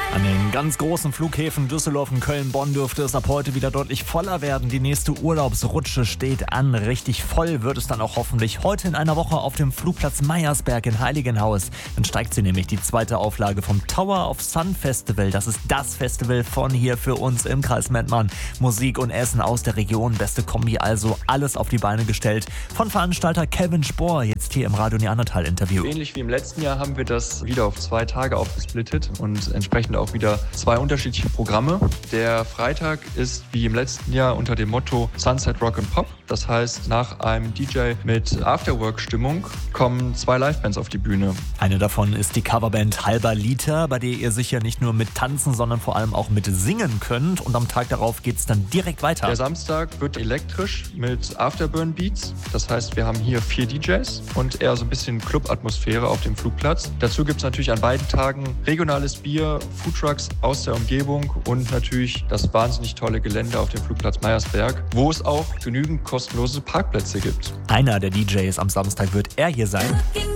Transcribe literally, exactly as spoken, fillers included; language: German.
An den ganz großen Flughäfen Düsseldorf und Köln-Bonn dürfte es ab heute wieder deutlich voller werden. Die nächste Urlaubsrutsche steht an. Richtig voll wird es dann auch hoffentlich heute in einer Woche auf dem Flugplatz Meyersberg in Heiligenhaus. Dann steigt sie nämlich, die zweite Auflage vom Tower of Sun Festival. Das ist das Festival von hier für uns im Kreis Mettmann. Musik und Essen aus der Region, beste Kombi, also alles auf die Beine gestellt. Von Veranstalter Kevin Spohr, jetzt hier im Radio Neandertal-Interview. Ähnlich wie im letzten Jahr haben wir das wieder auf zwei Tage aufgesplittet und entsprechend auch wieder zwei unterschiedliche Programme. Der Freitag ist wie im letzten Jahr unter dem Motto Sunset Rock and Pop. Das heißt, nach einem D J mit Afterwork-Stimmung kommen zwei Livebands auf die Bühne. Eine davon ist die Coverband Halber Liter, bei der ihr sicher nicht nur mit tanzen, sondern vor allem auch mit singen könnt. Und am Tag darauf geht es dann direkt weiter. Der Samstag wird elektrisch mit Afterburn-Beats. Das heißt, wir haben hier vier D Js und eher so ein bisschen Club-Atmosphäre auf dem Flugplatz. Dazu gibt es natürlich an beiden Tagen regionales Bier, Foodtrucks aus der Umgebung und natürlich das wahnsinnig tolle Gelände auf dem Flugplatz Meyersberg, wo es auch genügend kostenlose Parkplätze gibt. Einer der D Js am Samstag wird er hier sein.